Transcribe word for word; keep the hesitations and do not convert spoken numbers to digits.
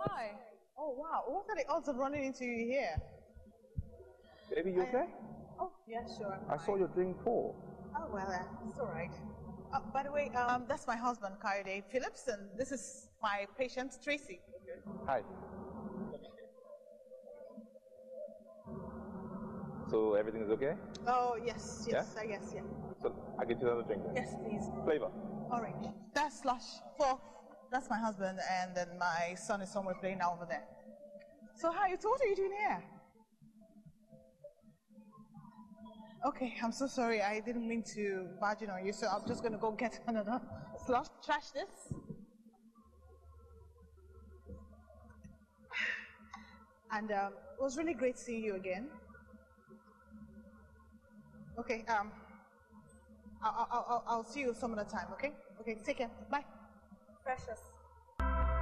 Hi. Oh, wow. What are the odds of running into you here? Baby, you okay? Oh, yeah, sure. I'm I fine. saw your drink pour. Oh, well, uh, it's all right. Uh, by the way, um, that's my husband, Kayode Phillips, and this is my patient, Tracy. Hi. So everything is okay? Oh, yes, yes, Yeah? I guess, yeah. So I get you another drink then? Yes, please. Flavor? Orange. That's Slush. Four. That's my husband, and then my son is somewhere playing over there. So, hi, so what are you doing here? Okay, I'm so sorry. I didn't mean to barge in on you, so I'm just going to go get another slush. Trash this. And um, it was really great seeing you again. Okay, um, I'll, I'll, I'll, I'll see you some other time, okay? Okay, take care. Bye. Precious.